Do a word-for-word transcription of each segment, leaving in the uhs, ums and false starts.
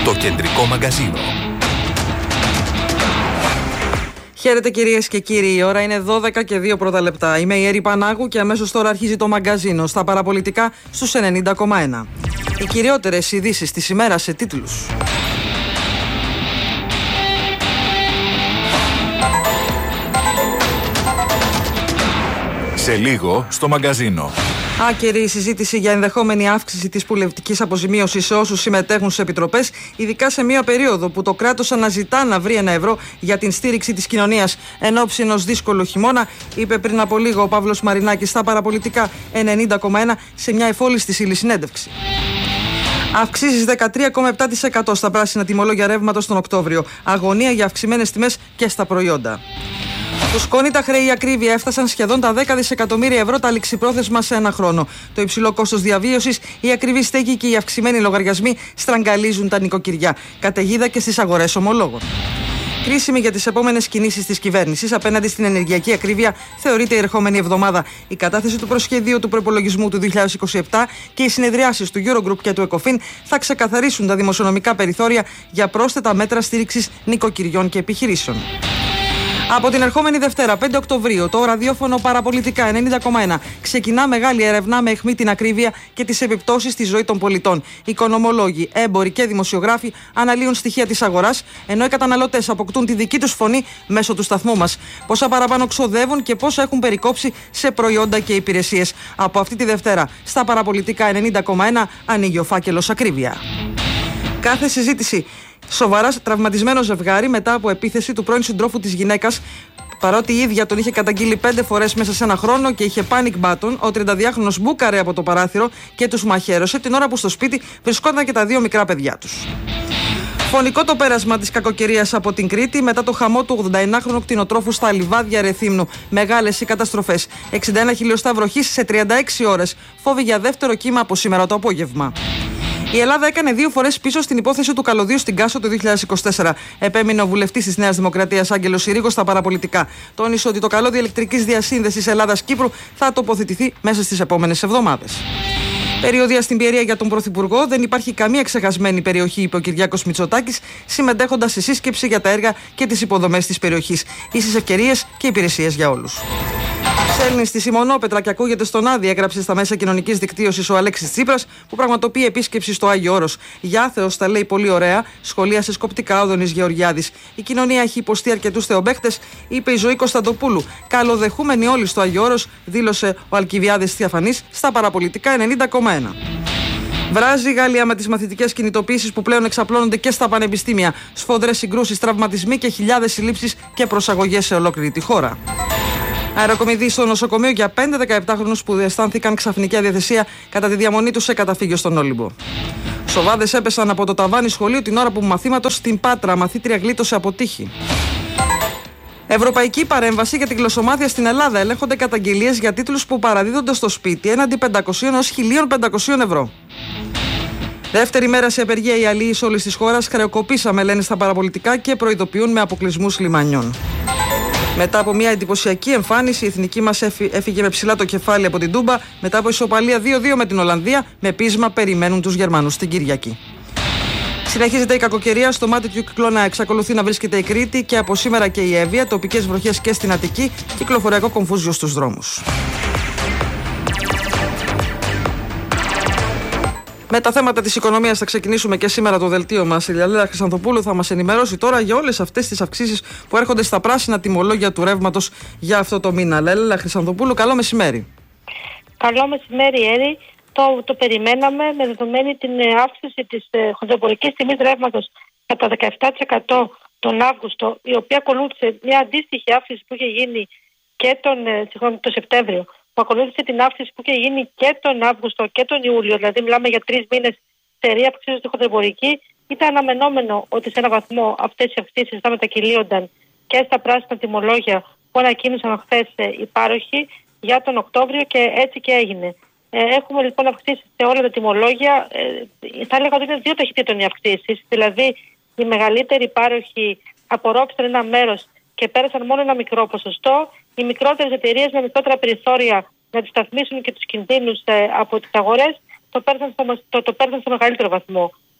Το κεντρικό μαγκαζίνο. Χαίρετε κυρίες και κύριοι, η ώρα είναι δώδεκα και δύο πρώτα λεπτά. Είμαι η Έρη Πανάγου και αμέσως τώρα αρχίζει το μαγκαζίνο στα παραπολιτικά στους ενενήντα κόμμα ένα. Οι κυριότερες ειδήσεις της ημέρας σε τίτλους. Σε λίγο στο μαγκαζίνο. Άκερη η συζήτηση για ενδεχόμενη αύξηση της πουλευτικής αποζημίωσης σε όσους συμμετέχουν σε επιτροπές, ειδικά σε μία περίοδο που το κράτος αναζητά να βρει ένα ευρώ για την στήριξη της κοινωνίας εν ώψη ενός δύσκολου χειμώνα, είπε πριν από λίγο ο Παύλος Μαρινάκης στα παραπολιτικά ενενήντα κόμμα ένα σε μια εφόλιστη στήλη συνέντευξη. Αυξήσεις δεκατρία κόμμα επτά τοις εκατό στα πράσινα τιμολόγια ρεύματος τον Οκτώβριο. Αγωνία για αυξημένες τιμές και στα προϊόντα. Φουσκώνει τα χρέη ακρίβεια, έφτασαν σχεδόν τα δέκα δισεκατομμύρια ευρώ τα ληξιπρόθεσμα σε ένα χρόνο. Το υψηλό κόστος διαβίωσης, η ακριβή στέγη και οι αυξημένοι λογαριασμοί στραγγαλίζουν τα νοικοκυριά. Καταιγίδα και στις αγορές ομολόγων. Κρίσιμη για τις επόμενες κινήσεις της κυβέρνησης απέναντι στην ενεργειακή ακρίβεια θεωρείται η ερχόμενη εβδομάδα η κατάθεση του προσχεδίου του προϋπολογισμού του δύο χιλιάδες είκοσι επτά και οι συνεδριάσεις του Eurogroup και του ECOFIN θα ξεκαθαρίσουν τα δημοσιονομικά περιθώρια για πρόσθετα μέτρα στήριξης νοικοκυριών και επιχειρήσεων. Από την ερχόμενη Δευτέρα, πέντε Οκτωβρίου, το ραδιόφωνο παραπολιτικά ενενήντα κόμμα ένα ξεκινά μεγάλη έρευνα με αιχμή την ακρίβεια και τις επιπτώσεις στη ζωή των πολιτών. Οικονομολόγοι, έμποροι και δημοσιογράφοι αναλύουν στοιχεία της αγοράς, ενώ οι καταναλωτές αποκτούν τη δική τους φωνή μέσω του σταθμού μας. Πόσα παραπάνω ξοδεύουν και πόσα έχουν περικόψει σε προϊόντα και υπηρεσίες. Από αυτή τη Δευτέρα, στα παραπολιτικά ενενήντα κόμμα ένα ανοίγει ο φάκελος ακρίβεια. Κάθε συζήτηση. Σοβαρά τραυματισμένο ζευγάρι μετά από επίθεση του πρώην συντρόφου της γυναίκας. Παρότι η ίδια τον είχε καταγγείλει πέντε φορές μέσα σε ένα χρόνο και είχε panic button, ο τριανταδυάχρονος μπούκαρε από το παράθυρο και τους μαχαίρωσε την ώρα που στο σπίτι βρισκόταν και τα δύο μικρά παιδιά τους. Φωνικό το πέρασμα της κακοκαιρίας από την Κρήτη μετά το χαμό του ογδοενάχρονου κτηνοτρόφου στα λιβάδια Ρεθύμνου. Μεγάλες οι καταστροφές. εξήντα ένα χιλιοστά βροχής σε τριάντα έξι ώρες. Φόβοι για δεύτερο κύμα από σήμερα το απόγευμα. Η Ελλάδα έκανε δύο φορές πίσω στην υπόθεση του καλωδίου στην Κάσο το δύο χιλιάδες είκοσι τέσσερα. Επέμεινε ο βουλευτής της Νέας Δημοκρατίας Άγγελος Συρίγος στα παραπολιτικά. Τόνισε ότι το καλώδιο ηλεκτρικής διασύνδεσης Ελλάδα-Κύπρου θα τοποθετηθεί μέσα στις επόμενες εβδομάδες. Περιοδία στην Πιερία για τον Πρωθυπουργό. Δεν υπάρχει καμία ξεχασμένη περιοχή, είπε ο Κυριάκος Μητσοτάκης, συμμετέχοντας σε σύσκεψη για τα έργα και τις υποδομές της περιοχής. Ίσες ευκαιρίες και υπηρεσίες για όλους. Ψέλνει στη Σιμονόπετρα και ακούγεται στον Άδη, έγραψε στα μέσα κοινωνικής δικτύωσης ο Αλέξης Τσίπρας, που πραγματοποιεί επίσκεψη στο Άγιο Όρος. Για Θεός, τα λέει πολύ ωραία, σχολίασε σκοπτικά ο Δονής Γεωργιάδης. Η κοινωνία έχει υποστεί αρκετούς θεομπαίχτες, είπε η Ζωή Κωνσταντοπούλου. Καλοδεχούμενοι όλοι στο Άγιο Όρος, δήλωσε ο Αλκιβιάδης Θιαφανής στα παραπολιτικά ενενήντα κόμμα ένα. Βράζει η Γαλλία με τις μαθητικές κινητοποίησεις που πλέον εξαπλώνονται και στα πανεπιστήμια. Σφοδρές συγκρούσεις, τραυματισμοί και χιλιάδες συλλήψεις και προσαγωγές σε ολόκληρη τη χώρα. Αεροκομιδή στο νοσοκομείο για πέντε δεκαεπτάχρονους που αισθάνθηκαν ξαφνική αδιαθεσία κατά τη διαμονή τους σε καταφύγιο στον Όλυμπο. Σοβάδες έπεσαν από το ταβάνι σχολείου την ώρα που μαθήματος στην Πάτρα. Μαθήτρια γλίτωσε από τύχη. Ευρωπαϊκή παρέμβαση για την γλωσσομάθεια στην Ελλάδα. Ελέγχονται καταγγελίες για τίτλους που παραδίδονται στο σπίτι έναντι πεντακόσια έως χίλια πεντακόσια ευρώ. Δεύτερη μέρα σε απεργία οι αλλοίς όλης της χώρας. Χρεοκοπήσαμε, λένε στα παραπολιτικά και προειδοποιούν με αποκλεισμούς λιμανιών. Μετά από μια εντυπωσιακή εμφάνιση, η εθνική μας έφυγε με ψηλά το κεφάλι από την Τούμπα. Μετά από ισοπαλία δύο δύο με την Ολλανδία, με πείσμα περιμένουν τους Γερμανούς την Κυριακή. Συνεχίζεται η κακοκαιρία. Στο μάτι του κυκλώνα εξακολουθεί να βρίσκεται η Κρήτη και από σήμερα και η Εύβοια. Τοπικές βροχές και στην Αττική. Κυκλοφοριακό κομφούζιο στους δρόμους. Με τα θέματα της οικονομίας θα ξεκινήσουμε και σήμερα το δελτίο μας. Η Λέλα Χρυσανθοπούλου θα μας ενημερώσει τώρα για όλες αυτές τις αυξήσεις που έρχονται στα πράσινα τιμολόγια του ρεύματος για αυτό το μήνα. Λέλα Χρυσανθοπούλου, καλό μεσημέρι. Καλό μεσημέρι, Έρη. Το, το περιμέναμε με δεδομένη την αύξηση της ε, χοντροπορικής τιμής ρεύματος κατά δεκαεπτά τοις εκατό τον Αύγουστο, η οποία ακολούθησε μια αντίστοιχη αύξηση που είχε γίνει και τον, ε, τον Σεπτέμβριο, που ακολούθησε την αύξηση που είχε γίνει και τον Αύγουστο και τον Ιούλιο, δηλαδή μιλάμε για τρεις μήνες σερία αυξήσεων στη χοντροπορική. Ήταν αναμενόμενο ότι σε έναν βαθμό αυτές οι αυξήσεις θα μετακυλίονταν και στα πράσινα τιμολόγια που ανακοίνωσαν χθες ε, οι πάροχοι για τον Οκτώβριο, και έτσι και έγινε. Ε, έχουμε λοιπόν αυξήσεις σε όλα τα τιμολόγια. Ε, θα έλεγα ότι είναι δύο ταχυτήτων οι αυξήσεις. Δηλαδή, οι μεγαλύτεροι πάροχοι απορρόφησαν ένα μέρος και πέρασαν μόνο ένα μικρό ποσοστό. Οι μικρότερες εταιρείες με μικρότερα περιθώρια να αντισταθμίσουν και τους κινδύνους ε, από τις αγορές το πέρασαν στο, το, το πέρασαν στο μεγαλύτερο βαθμό.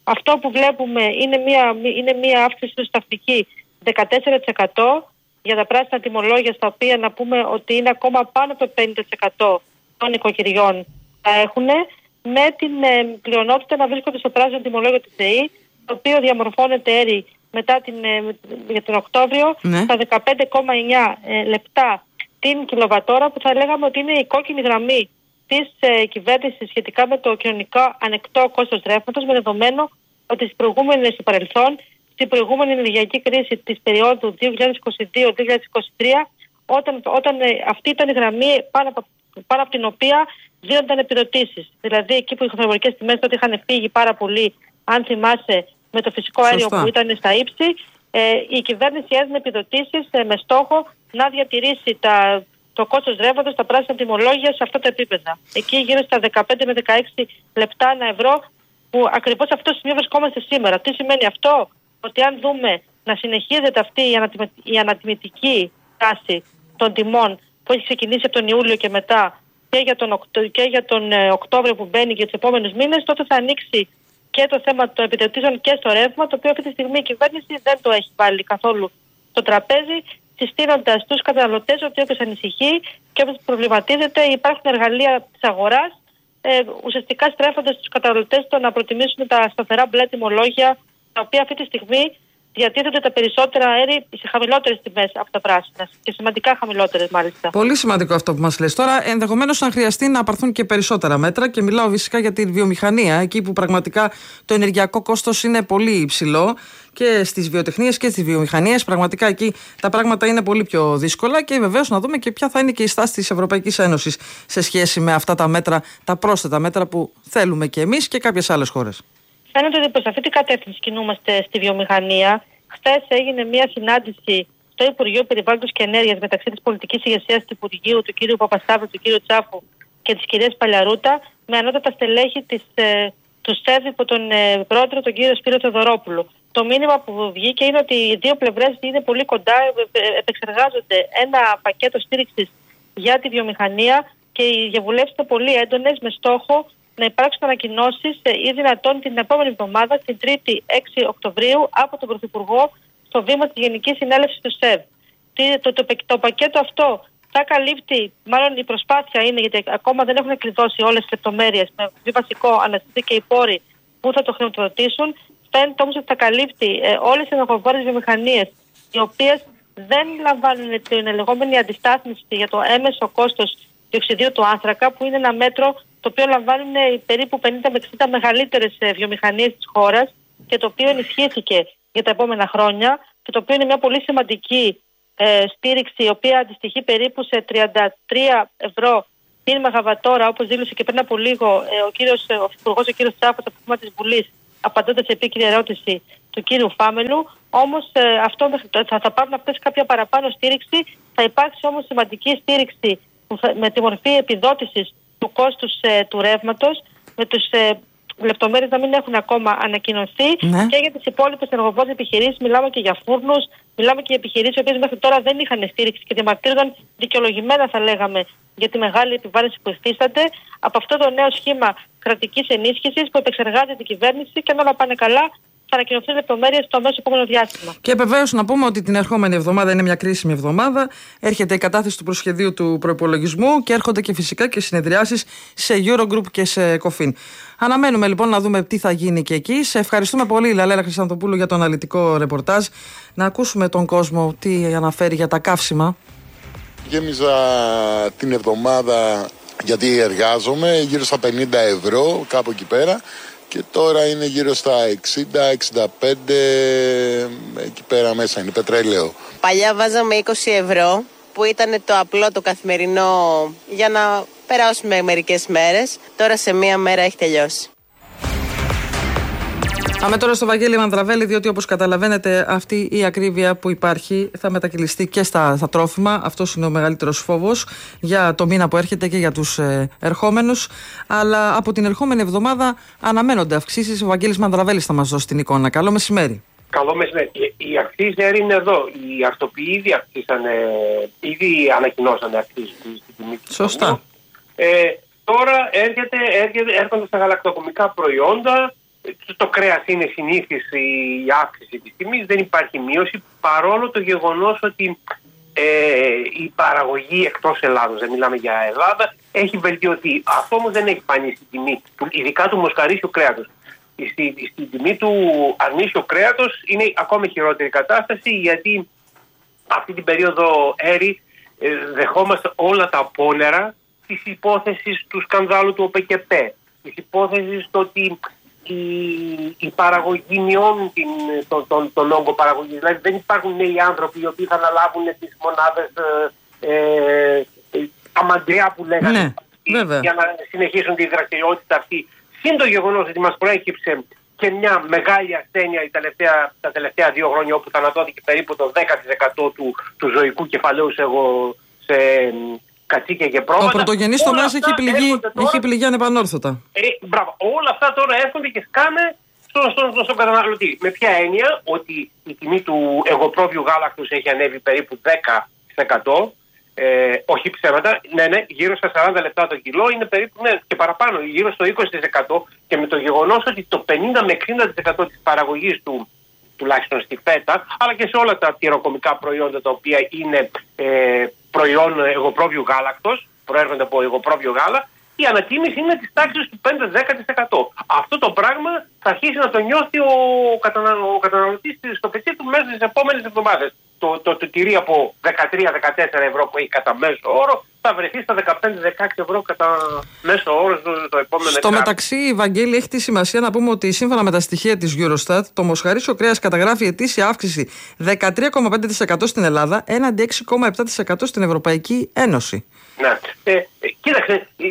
Αυτό που βλέπουμε είναι μια, είναι μια αύξηση στο σταυτική δεκατέσσερα τοις εκατό για τα πράσινα τιμολόγια, στα οποία να πούμε ότι είναι ακόμα πάνω από το πενήντα τοις εκατό των οικοκυριών θα έχουν, με την ε, πλειονότητα να βρίσκονται στο πράσινο τιμολόγιο της ΔΕΗ, το οποίο διαμορφώνεται έρη μετά την, ε, για τον Οκτώβριο, ναι, στα δεκαπέντε κόμμα εννιά ε, λεπτά την κιλοβατόρα, που θα λέγαμε ότι είναι η κόκκινη γραμμή της ε, κυβέρνησης σχετικά με το κοινωνικό ανεκτό κόστος ρεύματος, με δεδομένο ότι στις προηγούμενες, στο παρελθόν, στην προηγούμενη ενεργειακή κρίση της περίοδου δύο χιλιάδες είκοσι δύο με δύο χιλιάδες είκοσι τρία, όταν, όταν ε, αυτή ήταν η γραμμή πάνω από, πάνω από την οποία δίνονταν επιδοτήσεις. Δηλαδή εκεί που οι χονδρομορικές τιμές τότε είχαν φύγει πάρα πολύ, αν θυμάσαι, με το φυσικό αέριο, σωστά, που ήταν στα ύψη, ε, η κυβέρνηση έδινε επιδοτήσεις ε, με στόχο να διατηρήσει τα, το κόστος ρεύματος, τα πράσινα τιμολόγια σε αυτά τα επίπεδα. Εκεί γύρω στα δεκαπέντε με δεκαέξι λεπτά ένα ευρώ, που ακριβώς αυτό το σημείο βρισκόμαστε σήμερα. Τι σημαίνει αυτό? Ότι αν δούμε να συνεχίζεται αυτή η, ανατιμε, η ανατιμητική τάση των τιμών που έχει ξεκινήσει από τον Ιούλιο και μετά και για τον, και για τον ε, Οκτώβριο που μπαίνει και τους επόμενους μήνες, τότε θα ανοίξει και το θέμα των επιδοτήσεων και στο ρεύμα, το οποίο αυτή τη στιγμή η κυβέρνηση δεν το έχει βάλει καθόλου στο τραπέζι, συστήνοντας στους καταναλωτές ότι όποιος ανησυχεί και όποιος προβληματίζεται, υπάρχουν εργαλεία της αγοράς, ε, ουσιαστικά στρέφοντας στους καταναλωτές το να προτιμήσουν τα σταθερά μπλε τιμολόγια, τα οποία αυτή τη στιγμή διατίθενται τα περισσότερα αέρη σε χαμηλότερες τιμές από τα πράσινα και σημαντικά χαμηλότερες μάλιστα. Πολύ σημαντικό αυτό που μας λες. Τώρα, ενδεχομένως να χρειαστεί να πάρθουν και περισσότερα μέτρα, και μιλάω φυσικά για τη βιομηχανία, εκεί που πραγματικά το ενεργειακό κόστος είναι πολύ υψηλό, και στις βιοτεχνίες και στις βιομηχανίες. Πραγματικά εκεί τα πράγματα είναι πολύ πιο δύσκολα, και βεβαίως να δούμε και ποια θα είναι και η στάση της Ευρωπαϊκής Ένωσης σε σχέση με αυτά τα μέτρα, τα πρόσθετα μέτρα που θέλουμε και εμείς και κάποιες άλλες χώρες. Φαίνεται ότι προς αυτή την κατεύθυνση κινούμαστε στη βιομηχανία. Χθες έγινε μια συνάντηση στο Υπουργείο Περιβάλλοντος και Ενέργειας μεταξύ της πολιτικής ηγεσίας του Υπουργείου, του κ. Παπασταύρου, του κ. Τσάφου και της κυρίας Παλιαρούτα, με ανώτατα στελέχη της, ε, του ΣΕΒ υπό τον ε, πρόεδρο, τον κ. Σπύρο Θεοδωρόπουλο. Το μήνυμα που βγήκε είναι ότι οι δύο πλευρές είναι πολύ κοντά, ε, ε, επεξεργάζονται ένα πακέτο στήριξης για τη βιομηχανία, και οι διαβουλεύσεις είναι πολύ έντονες, με στόχο να υπάρξουν ανακοινώσεις ή δυνατόν την επόμενη εβδομάδα, την Τρίτη έξι Οκτωβρίου, από τον Πρωθυπουργό στο βήμα της Γενικής Συνέλευσης του ΣΕΒ. Το, το, το, το πακέτο αυτό θα καλύπτει, μάλλον η προσπάθεια είναι, γιατί ακόμα δεν έχουν κλειδώσει όλες τις λεπτομέρειες, με βασικό αναστηθεί και οι πόροι που θα το χρηματοδοτήσουν. Φαίνεται όμως ότι θα καλύπτει ε, όλες τις ενεργοβόρες βιομηχανίες, οι οποίες δεν λαμβάνουν την λεγόμενη αντιστάθμιση για το έμεσο κόστος διοξιδίου του άνθρακα, που είναι ένα μέτρο το οποίο λαμβάνουν περίπου πενήντα με εξήντα μεγαλύτερες βιομηχανίες της χώρας, και το οποίο ενισχύθηκε για τα επόμενα χρόνια, και το οποίο είναι μια πολύ σημαντική ε, στήριξη, η οποία αντιστοιχεί περίπου σε τριάντα τρία ευρώ την μεγαβατόρα, όπως δήλωσε και πριν από λίγο ε, ο, κύριος, ο Υπουργός, ο κύριος Τσάφος, από το κόμμα της Βουλής, απαντώντας σε επίκαιρη ερώτηση του κύριου Φάμελου. Όμως ε, αυτό θα, θα πάρουν αυτές κάποια παραπάνω στήριξη. Θα υπάρξει όμως σημαντική στήριξη που θα, με τη μορφή επιδότησης του κόστους ε, του ρεύματος, με τους ε, λεπτομέρειες να μην έχουν ακόμα ανακοινωθεί, ναι, και για τις υπόλοιπες ενεργοβόρες επιχειρήσεις. Μιλάμε και για φούρνους, μιλάμε και για επιχειρήσεις οι οποίες μέχρι τώρα δεν είχαν στήριξη και διαμαρτύρονταν δικαιολογημένα, θα λέγαμε, για τη μεγάλη επιβάρυνση που υφίστανται από αυτό το νέο σχήμα κρατικής ενίσχυσης που επεξεργάζεται η κυβέρνηση, και αν όλα πάνε καλά θα ανακοινωθούν λεπτομέρειες στο αμέσως επόμενο διάστημα. Και βεβαίως να πούμε ότι την ερχόμενη εβδομάδα είναι μια κρίσιμη εβδομάδα. Έρχεται η κατάθεση του προσχεδίου του προϋπολογισμού και έρχονται και φυσικά και συνεδριάσεις σε Eurogroup και σε Cofin. Αναμένουμε λοιπόν να δούμε τι θα γίνει και εκεί. Σε ευχαριστούμε πολύ, Λαλέλα Χρυσανθοπούλου, για το αναλυτικό ρεπορτάζ. Να ακούσουμε τον κόσμο τι αναφέρει για τα καύσιμα. Γέμιζα την εβδομάδα, γιατί εργάζομαι, γύρω στα πενήντα ευρώ, κάπου εκεί πέρα. Και τώρα είναι γύρω στα εξήντα εξήντα πέντε, εκεί πέρα μέσα είναι πετρέλαιο. Παλιά βάζαμε είκοσι ευρώ, που ήταν το απλό, το καθημερινό, για να περάσουμε μερικές μέρες. Τώρα σε μία μέρα έχει τελειώσει. Πάμε τώρα στο Βαγγέλη Μανδραβέλη, διότι όπως καταλαβαίνετε αυτή η ακρίβεια που υπάρχει θα μετακυλιστεί και στα, στα τρόφιμα. Αυτός είναι ο μεγαλύτερος φόβος για το μήνα που έρχεται και για τους ε, ερχόμενους. Αλλά από την ερχόμενη εβδομάδα αναμένονται αυξήσεις. Ο Βαγγέλης Μανδραβέλης θα μας δώσει την εικόνα. Καλό μεσημέρι. Καλό μεσημέρι. Οι αυξήσεις αέρι είναι εδώ. Οι αρτοποιοί ήδη αυξήσανε, ήδη ανακοινώσανε αυξήσεις στην τιμή. Σωστά. Ε, τώρα έρχεται, έρχεται, έρχονται στα γαλακτοκομικά προϊόντα. το κρέας είναι συνήθις η αύξηση της τιμής, δεν υπάρχει μείωση, παρόλο το γεγονός ότι ε, η παραγωγή εκτός Ελλάδος, δεν μιλάμε για Ελλάδα, έχει βελτιωθεί. Αυτό όμως δεν έχει φανεί στην τιμή, ειδικά του μοσχαρίσιου κρέατος. Στη, στην τιμή του αρνίσιου κρέατος είναι ακόμα χειρότερη κατάσταση, γιατί αυτή την περίοδο έρη ε, δεχόμαστε όλα τα απόνερα της υπόθεσης του σκανδάλου του ΟΠΕΚΕΠΕ, της υπόθεσης το ότι οι, οι παραγωγοί μειώνουν την, τον, τον, τον όγκο παραγωγής. Δηλαδή δεν υπάρχουν νέοι άνθρωποι οι οποίοι θα αναλάβουν τις μονάδες ε, ε, τα μαντριά που λέγανε, ναι, για να συνεχίσουν τη δραστηριότητα αυτή. Συν το γεγονός ότι μας προέκυψε και μια μεγάλη ασθένεια η τελευταία, τα τελευταία δύο χρόνια, όπου θανατώθηκε περίπου το δέκα τοις εκατό του, του ζωικού κεφαλαίου σε, σε κατσίκια και πρόβατα. Ο πρωτογενής τομέας έχει πληγεί, έχει πληγεί ανεπανόρθωτα. Ε, μπράβο. Όλα αυτά τώρα έρχονται και σκάνε στον στο, στο, στο καταναλωτή. Με ποια έννοια? Ότι η τιμή του εγωπρόβιου γάλακτος έχει ανέβει περίπου δέκα τοις εκατό. Ε, όχι ψέματα, ναι, ναι, γύρω στα σαράντα λεπτά το κιλό είναι περίπου, ναι, και παραπάνω, γύρω στο είκοσι τοις εκατό, και με το γεγονός ότι το πενήντα με εξήντα τοις εκατό της παραγωγής του, τουλάχιστον στη φέτα, αλλά και σε όλα τα τυροκομικά προϊόντα τα οποία είναι ε, προϊόν εγωπρόβιου γάλακτος, προέρχονται από εγωπρόβιο γάλα, η ανατίμηση είναι της τάξης του πέντε με δέκα τοις εκατό. Αυτό το πράγμα θα αρχίσει να το νιώθει ο, κατανα... ο καταναλωτής στο πετσί του μέσα στις επόμενες εβδομάδες. Το, το, το τυρί από δεκατρία με δεκατέσσερα ευρώ που έχει κατά μέσο όρο θα βρεθεί στα δεκαπέντε με δεκαέξι ευρώ κατά μέσο όρο στο, στο επόμενο. Στο εξάρι. Μεταξύ, Βαγγέλη, έχει τη σημασία να πούμε ότι σύμφωνα με τα στοιχεία της Eurostat, το μοσχαρίσιο κρέας καταγράφει ετήσια αύξηση δεκατρία κόμμα πέντε τοις εκατό στην Ελλάδα έναντι έξι κόμμα επτά τοις εκατό στην Ευρωπαϊκή Ένωση. Ναι. Ε, ε, κοίταξε, ε,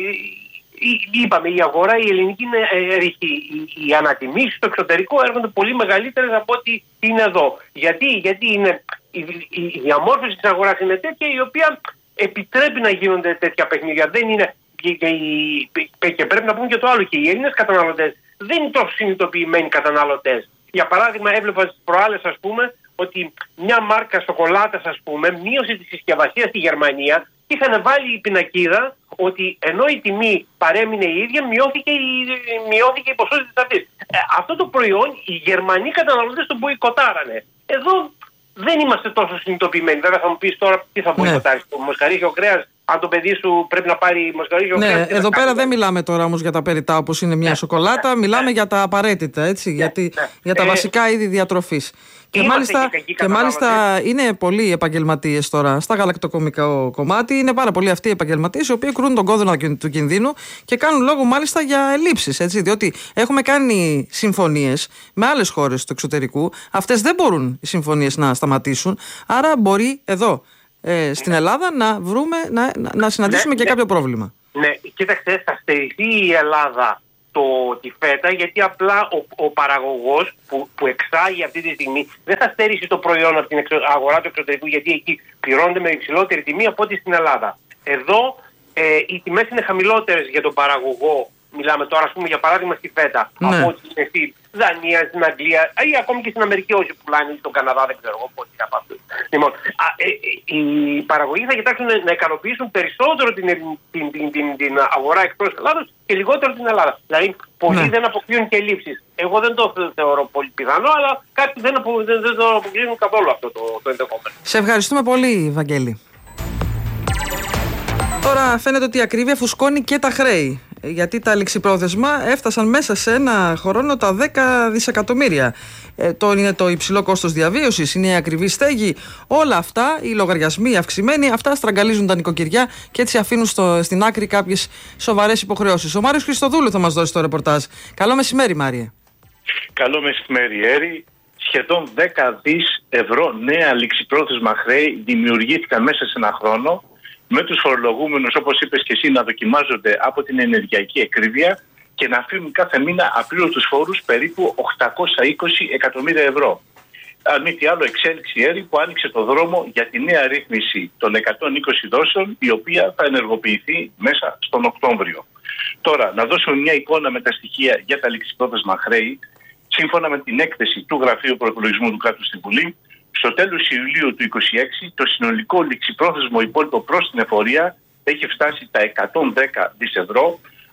είπαμε, η αγορά η ελληνική είναι ε, ρηχή. Οι, οι ανατιμήσεις στο εξωτερικό έρχονται πολύ μεγαλύτερες από ό,τι είναι εδώ. Γιατί, γιατί είναι, η, η, η διαμόρφωση της αγοράς είναι τέτοια, η οποία επιτρέπει να γίνονται τέτοια παιχνίδια. Δεν είναι, και, και, και, και πρέπει να πούμε και το άλλο, και οι Έλληνες καταναλωτές δεν είναι τόσο συνειδητοποιημένοι καταναλωτές. Για παράδειγμα, έβλεπα τις προάλλες, ας πούμε, ότι μια μάρκα σοκολάτας, ας πούμε, μείωσε τη συσκευασία στη Γερμανία. Είχαν βάλει η πινακίδα ότι ενώ η τιμή παρέμεινε η ίδια, μειώθηκε η, μειώθηκε η ποσότητα αυτής. Ε, αυτό το προϊόν οι Γερμανοί καταναλωτές τον μποϊκοτάρανε. Εδώ δεν είμαστε τόσο συνειδητοποιημένοι. Βέβαια θα μου πεις τώρα τι θα μποϊκοτάρεις, ναι, το μοσχαρίσιο κρέας, αν το παιδί σου πρέπει να πάρει μοσχαρίσιο ναι, κρέας. Εδώ πέρα δεν μιλάμε τώρα όμως για τα περιτά όπως είναι μια, ναι, σοκολάτα, μιλάμε, ναι, για τα απαραίτητα, έτσι, ναι, γιατί, ναι, για τα ε, βασικά είδη διατροφής. Και μάλιστα, και, και μάλιστα είναι πολλοί επαγγελματίες τώρα στα γαλακτοκομικό κομμάτι. Είναι πάρα πολλοί αυτοί οι επαγγελματίες οι οποίοι κρούν τον κόδωνα του κινδύνου και κάνουν λόγο μάλιστα για ελλείψεις. Έτσι, διότι έχουμε κάνει συμφωνίες με άλλες χώρες του εξωτερικού. Αυτές δεν μπορούν οι συμφωνίες να σταματήσουν. Άρα μπορεί εδώ ε, στην Ελλάδα να, βρούμε, να, να συναντήσουμε, ναι, και, ναι, κάποιο πρόβλημα. Ναι, κοίταξε, θα στερηθεί η Ελλάδα Το, τη φέτα, γιατί απλά ο, ο παραγωγός που, που εξάγει αυτή τη στιγμή δεν θα στέρησει το προϊόν από την εξω, αγορά του εξωτερικού, γιατί εκεί πληρώνεται με υψηλότερη τιμή από ό,τι στην Ελλάδα. Εδώ ε, οι τιμές είναι χαμηλότερες για τον παραγωγό. Μιλάμε τώρα, ας πούμε, για παράδειγμα στη φέτα, ναι, από ό,τι είναι στη Δανία, στην Αγγλία ή ακόμη και στην Αμερική, όσοι πουλάνε, ή στον Καναδά, δεν ξέρω εγώ πώς είναι από αυτούς. Λοιπόν, α, ε, ε, οι παραγωγοί θα κοιτάξουν να ικανοποιήσουν περισσότερο την, την, την, την, την αγορά εκτός Ελλάδος και λιγότερο την Ελλάδα. Δηλαδή, πολλοί, ναι, δεν αποκλείουν και λήψεις. Εγώ δεν το θεωρώ πολύ πιθανό, αλλά κάποιοι δεν, απο, δεν, δεν το αποκλείουν καθόλου αυτό το, το ενδεχόμενο. Σε ευχαριστούμε πολύ, Βαγγέλη. Τώρα φαίνεται ότι η ακρίβεια φουσκώνει και τα χρέη. Γιατί τα ληξιπρόθεσμα έφτασαν μέσα σε ένα χρόνο τα δέκα δισεκατομμύρια. Ε, το είναι το υψηλό κόστος διαβίωσης, είναι η ακριβή στέγη. Όλα αυτά, οι λογαριασμοί αυξημένοι, αυτά στραγγαλίζουν τα νοικοκυριά και έτσι αφήνουν στο, στην άκρη κάποιες σοβαρές υποχρεώσεις. Ο Μάριος Χριστοδούλου θα μας δώσει το ρεπορτάζ. Καλό μεσημέρι, Μάριε. Καλό μεσημέρι, Έρη. Σχεδόν δέκα δις ευρώ νέα ληξιπρόθεσμα χρέη δημιουργήθηκαν μέσα σε ένα χρόνο, με τους φορολογούμενους, όπως είπες και εσύ, να δοκιμάζονται από την ενεργειακή ακρίβεια και να αφήνουν κάθε μήνα απλήρωτους φόρους περίπου οκτακόσια είκοσι εκατομμύρια ευρώ. Αν μη τι άλλο, εξέλιξη, Έρη, που άνοιξε το δρόμο για τη νέα ρύθμιση των εκατόν είκοσι δόσεων, η οποία θα ενεργοποιηθεί μέσα στον Οκτώβριο. Τώρα, να δώσουμε μια εικόνα με τα στοιχεία για τα ληξιπρόθεσμα χρέη. Σύμφωνα με την έκθεση του Γραφείου Προϋπολογισμού του Κράτους στην Βουλή, στο τέλος Ιουλίου του είκοσι έξι, το συνολικό ληξιπρόθεσμο υπόλοιπο προς την εφορία έχει φτάσει τα εκατόν δέκα δισεκατομμύρια ευρώ,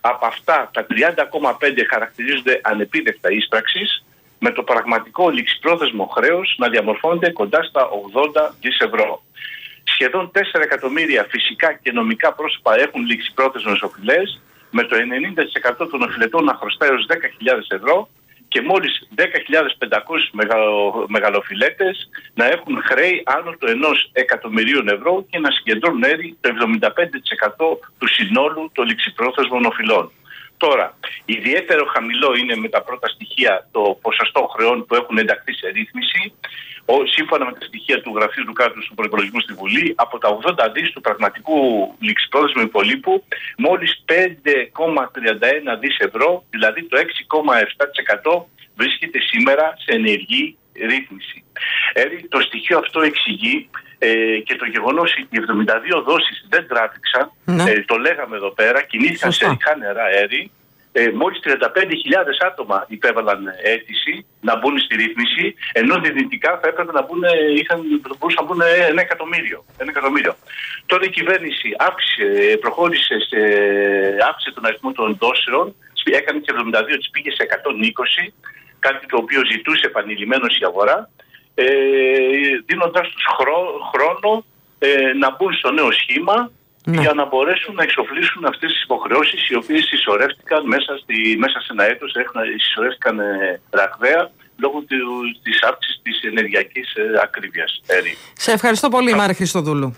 Από αυτά τα τριάντα κόμμα πέντε χαρακτηρίζονται ανεπίδεκτα ίσπραξης, με το πραγματικό ληξιπρόθεσμο χρέος να διαμορφώνεται κοντά στα ογδόντα δισεκατομμύρια ευρώ. Σχεδόν τέσσερα εκατομμύρια φυσικά και νομικά πρόσωπα έχουν ληξιπρόθεσμες οφειλές, με το ενενήντα τοις εκατό των οφειλετών να χρωστάει ως δέκα χιλιάδες ευρώ και μόλις δέκα χιλιάδες πεντακόσιοι μεγαλο, μεγαλοφιλέτες να έχουν χρέη άνω του ενός εκατομμυρίων ευρώ και να συγκεντρώνουν έργη το εβδομήντα πέντε τοις εκατό του συνόλου των ληξιπρόθεσμων οφειλών. Τώρα, ιδιαίτερο χαμηλό είναι με τα πρώτα στοιχεία το ποσοστό χρεών που έχουν ενταχθεί σε ρύθμιση. Ο, σύμφωνα με τα στοιχεία του Γραφείου του Κράτους του Προϋπολογισμού στη Βουλή, από τα ογδόντα δις του πραγματικού ληξιπρόθεσμου υπολείπου, μόλις πέντε κόμμα τριάντα ένα δις ευρώ, δηλαδή το έξι κόμμα επτά τοις εκατό, βρίσκεται σήμερα σε ενεργή ρύθμιση. Ε, το στοιχείο αυτό εξηγεί ε, και το γεγονός ότι οι εβδομήντα δύο δόσεις δεν τράβηξαν, ναι. ε, το λέγαμε εδώ πέρα, κινήθηκαν σε ρηχά νερά έρη. Ε, μόλις τριάντα πέντε χιλιάδες άτομα υπέβαλαν αίτηση να μπουν στη ρύθμιση, ενώ δυνητικά θα έπρεπε να μπουν, είχαν, μπορούσαν να μπουν ένα εκατομμύριο, ένα εκατομμύριο. Τώρα η κυβέρνηση αύξησε, προχώρησε σε αύξηση των αριθμών των δόσεων, έκανε και εβδομήντα δύο, τις πήγε σε εκατόν είκοσι, κάτι το οποίο ζητούσε επανειλημμένως η αγορά, ε, δίνοντας τους χρό, χρόνο ε, να μπουν στο νέο σχήμα, ναι. για να μπορέσουν να εξοφλήσουν αυτές τις υποχρεώσεις οι οποίες συσσωρεύτηκαν μέσα, στη, μέσα σε ένα έτος, συσσωρεύτηκαν ε, ραγδαία λόγω του, της αύξησης της ενεργειακής ε, ακρίβειας. Σε ευχαριστώ πολύ, Μάρη Χριστοδούλου.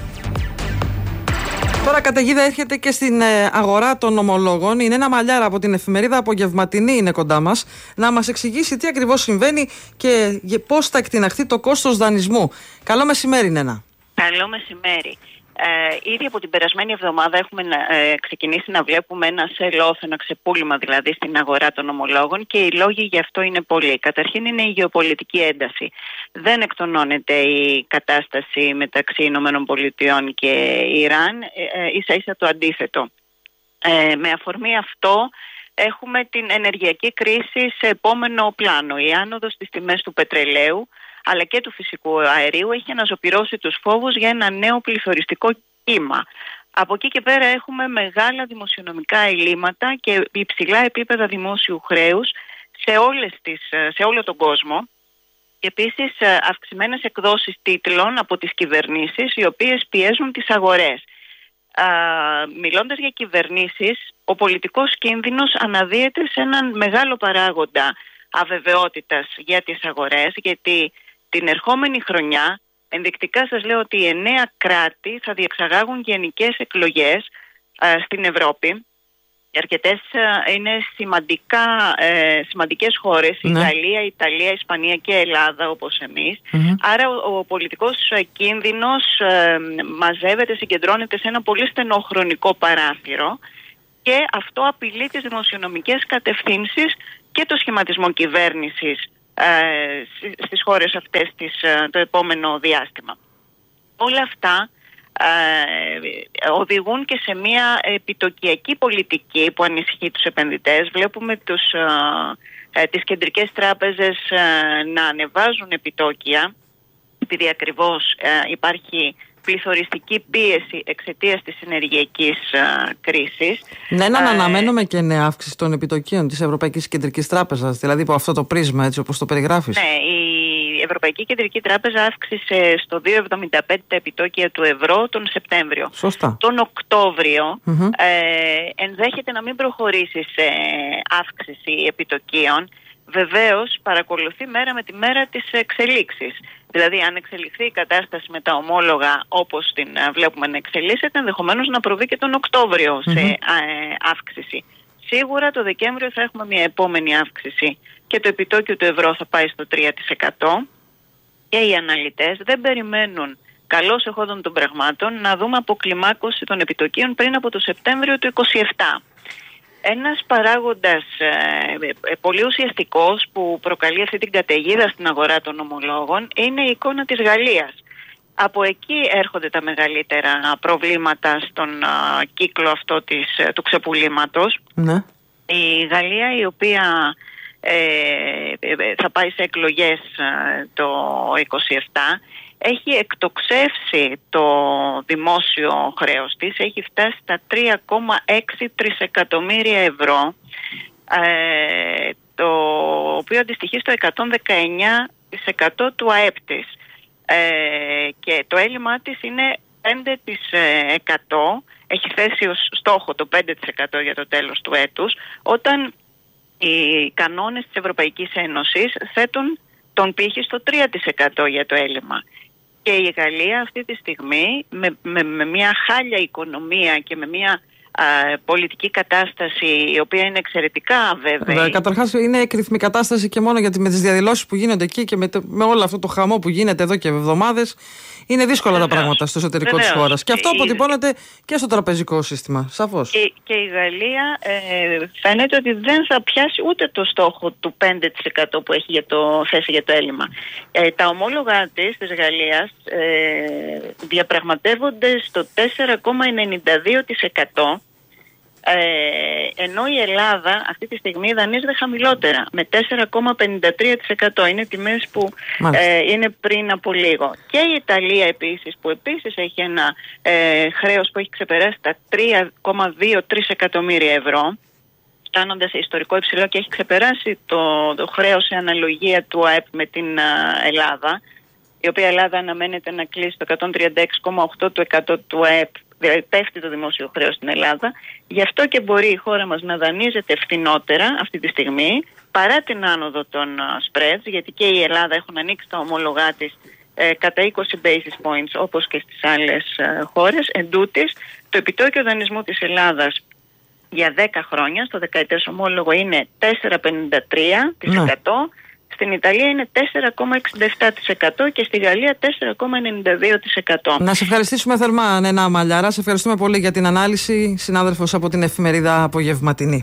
Τώρα καταιγίδα έρχεται και στην αγορά των ομολόγων. Είναι ένα Μαλλιάρα από την εφημερίδα Απογευματινή, είναι κοντά μας, να μας εξηγήσει τι ακριβώς συμβαίνει και πώς θα εκτιναχθεί το κόστος δανεισμού. Καλό μεσημέρι, Νένα. Καλό μεσημέρι. Ε, ήδη από την περασμένη εβδομάδα έχουμε ε, ξεκινήσει να βλέπουμε ένα sell-off, ένα ξεπούλημα δηλαδή στην αγορά των ομολόγων, και οι λόγοι γι' αυτό είναι πολλοί. Καταρχήν είναι η γεωπολιτική ένταση. Δεν εκτονώνεται η κατάσταση μεταξύ Ηνωμένων Πολιτειών και Ιράν, ε, ε, ίσα ίσα το αντίθετο. Ε, με αφορμή αυτό έχουμε την ενεργειακή κρίση σε επόμενο πλάνο. Η άνοδος στις τιμές του πετρελαίου αλλά και του φυσικού αερίου έχει αναζωπυρώσει τους φόβους για ένα νέο πληθωριστικό κύμα. Από εκεί και πέρα έχουμε μεγάλα δημοσιονομικά ελλείμματα και υψηλά επίπεδα δημόσιου χρέους σε, όλες τις, σε όλο τον κόσμο. Και επίσης αυξημένες εκδόσεις τίτλων από τις κυβερνήσεις, οι οποίες πιέζουν τις αγορές. Α, μιλώντας για κυβερνήσεις, ο πολιτικός κίνδυνος αναδύεται σε έναν μεγάλο παράγοντα αβεβαιότητας για τις αγορές, γιατί την ερχόμενη χρονιά, ενδεικτικά σας λέω ότι οι εννέα κράτη θα διεξαγάγουν γενικές εκλογές α, στην Ευρώπη. Αρκετές α, είναι σημαντικά, ε, σημαντικές χώρες, ναι. η Γαλλία, η Ιταλία, η Ισπανία και η Ελλάδα όπως εμείς. Mm-hmm. Άρα ο, ο πολιτικός κίνδυνος ε, μαζεύεται, συγκεντρώνεται σε ένα πολύ στενό χρονικό παράθυρο, και αυτό απειλεί τις δημοσιονομικές κατευθύνσεις και το σχηματισμό κυβέρνησης ε, στις χώρες αυτές τις, το επόμενο διάστημα. Όλα αυτά ε, οδηγούν και σε μια επιτοκιακή πολιτική που ανησυχεί τους επενδυτές. Βλέπουμε τους, ε, τις κεντρικές τράπεζες ε, να ανεβάζουν επιτόκια, επειδή ακριβώς ε, υπάρχει πληθωριστική πίεση εξαιτίας της ενεργειακής uh, κρίσης. Ναι, να uh, αναμένουμε και νέα αύξηση των επιτοκίων της Ευρωπαϊκής Κεντρικής Τράπεζας, δηλαδή από αυτό το πρίσμα, έτσι όπως το περιγράφεις. Ναι, η Ευρωπαϊκή Κεντρική Τράπεζα αύξησε στο δύο κόμμα εβδομήντα πέντε τα επιτόκια του ευρώ τον Σεπτέμβριο. Σωστά. Τον Οκτώβριο mm-hmm. ε, ενδέχεται να μην προχωρήσει σε αύξηση επιτοκίων. Βεβαίως παρακολουθεί μέρα με τη μέρα τις εξελίξεις. Δηλαδή αν εξελιχθεί η κατάσταση με τα ομόλογα όπως την βλέπουμε να εξελίσσεται, ενδεχομένως να προβεί και τον Οκτώβριο σε mm-hmm. αύξηση. Σίγουρα το Δεκέμβριο θα έχουμε μια επόμενη αύξηση και το επιτόκιο του ευρώ θα πάει στο τρία τοις εκατό, και οι αναλυτές δεν περιμένουν καλώς εχόντων των πραγμάτων να δούμε αποκλιμάκωση των επιτοκίων πριν από το Σεπτέμβριο του είκοσι επτά. Ένας παράγοντας ε, πολύ ουσιαστικός που προκαλεί αυτή την καταιγίδα στην αγορά των ομολόγων είναι η εικόνα της Γαλλίας. Από εκεί έρχονται τα μεγαλύτερα προβλήματα στον α, κύκλο αυτό της, του ξεπουλήματος. Ναι. Η Γαλλία, η οποία ε, θα πάει σε εκλογές το είκοσι επτά, έχει εκτοξεύσει το δημόσιο χρέος της, έχει φτάσει στα τρία κόμμα έξι τρισεκατομμύρια ευρώ, ε, το οποίο αντιστοιχεί στο εκατόν δεκαεννιά τοις εκατό του ΑΕΠ της. Ε, και το έλλειμμα της είναι πέντε τοις εκατό, έχει θέσει ως στόχο το πέντε τοις εκατό για το τέλος του έτους, όταν οι κανόνες της Ευρωπαϊκής Ένωσης θέτουν τον πύχη στο τρία τοις εκατό για το έλλειμμα. Και η Γαλλία αυτή τη στιγμή με, με, με μια χάλια οικονομία και με μια α, πολιτική κατάσταση η οποία είναι εξαιρετικά αβέβαιη. Καταρχάς είναι εκρηθμή κατάσταση και μόνο γιατί με τις διαδηλώσεις που γίνονται εκεί και με, το, με όλο αυτό το χαμό που γίνεται εδώ και εβδομάδες είναι δύσκολα Βεβαίως. τα πράγματα στο εσωτερικό Βεβαίως. της χώρας. Και αυτό αποτυπώνεται και στο τραπεζικό σύστημα, σαφώς. Και, και η Γαλλία ε, φαίνεται ότι δεν θα πιάσει ούτε το στόχο του πέντε τοις εκατό που έχει για το, θέσει για το έλλειμμα. Ε, τα ομόλογα της, της Γαλλίας ε, διαπραγματεύονται στο τέσσερα κόμμα ενενήντα δύο τοις εκατό, Ε, ενώ η Ελλάδα αυτή τη στιγμή δανείζεται χαμηλότερα με τέσσερα κόμμα πενήντα τρία τοις εκατό. Είναι τιμές που ε, είναι πριν από λίγο. Και η Ιταλία επίσης, που επίσης έχει ένα ε, χρέος που έχει ξεπεράσει τα τρία κόμμα δύο τρισεκατομμύρια ευρώ, φτάνοντας σε ιστορικό υψηλό, και έχει ξεπεράσει το, το χρέος σε αναλογία του ΑΕΠ με την α, Ελλάδα, η οποία Ελλάδα αναμένεται να κλείσει το εκατόν τριάντα έξι κόμμα οκτώ τοις εκατό του ΑΕΠ. Δηλαδή πέφτει το δημόσιο χρέος στην Ελλάδα. Γι' αυτό και μπορεί η χώρα μας να δανείζεται φθηνότερα αυτή τη στιγμή, παρά την άνοδο των uh, spreads, γιατί και η Ελλάδα έχουν ανοίξει τα ομόλογά της ε, κατά είκοσι basis points όπως και στις άλλες uh, χώρες. Εν τούτης, το επιτόκιο δανεισμού της Ελλάδας για δέκα χρόνια στο δεκαετές ομόλογο είναι τέσσερα κόμμα πενήντα τρία τοις εκατό. Ναι. Στην Ιταλία είναι τέσσερα κόμμα εξήντα επτά τοις εκατό και στη Γαλλία τέσσερα κόμμα ενενήντα δύο τοις εκατό. Να σε ευχαριστήσουμε θερμά, Νένα Μαλιάρα. Σε ευχαριστούμε πολύ για την ανάλυση. Συνάδελφος από την εφημερίδα Απογευματινή.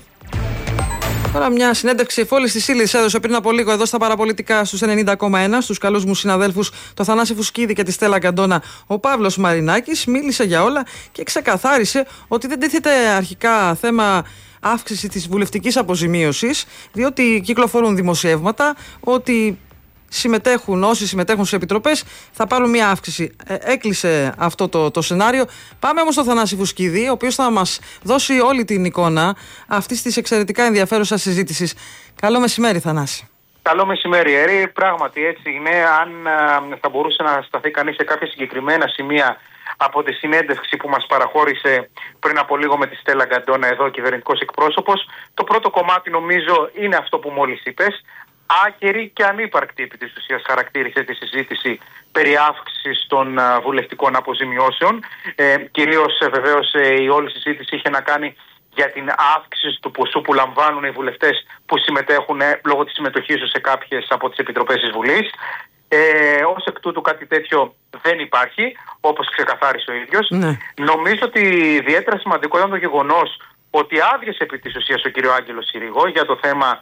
Τώρα μια συνέντευξη εφόλης της ύλης έδωσε πριν από λίγο εδώ στα παραπολιτικά στους ενενήντα κόμμα ένα στους καλούς μου συναδέλφους, το Θανάση Φουσκίδη και τη Στέλλα Καντώνα. Ο Παύλος Μαρινάκης μίλησε για όλα και ξεκαθάρισε ότι δεν τίθεται αρχικά θέμα αύξηση της βουλευτικής αποζημίωσης, διότι κυκλοφορούν δημοσιεύματα ότι συμμετέχουν, όσοι συμμετέχουν στις επιτροπές θα πάρουν μια αύξηση. Ε, έκλεισε αυτό το, το σενάριο. Πάμε όμως στο Θανάση Φουσκίδη, ο οποίος θα μας δώσει όλη την εικόνα αυτής της εξαιρετικά ενδιαφέρουσας συζήτησης. Καλό μεσημέρι, Θανάση. Καλό μεσημέρι, Ερή. Πράγματι έτσι είναι. Αν α, θα μπορούσε να σταθεί κανείς σε κάποια συγκεκριμένα σημεία από τη συνέντευξη που μας παραχώρησε πριν από λίγο με τη Στέλλα Καντώνα εδώ, κυβερνητικός εκπρόσωπος, το πρώτο κομμάτι νομίζω είναι αυτό που μόλις είπες. Άκερη και ανύπαρκτη επί της ουσίας χαρακτήρισε τη συζήτηση περί αύξησης των α, βουλευτικών αποζημιώσεων. Ε, κυρίως ε, βεβαίως ε, η όλη συζήτηση είχε να κάνει για την αύξηση του ποσού που λαμβάνουν οι βουλευτές που συμμετέχουν ε, λόγω της συμμετοχής τους σε κάποιες από τις επιτροπές της Βουλής. Ε, ως εκ τούτου κάτι τέτοιο δεν υπάρχει, όπως ξεκαθάρισε ο ίδιος. Ναι. Νομίζω ότι ιδιαίτερα σημαντικό ήταν το γεγονός ότι άδειασε επί της ουσίας ο κύριο Άγγελος Συρίγο για το θέμα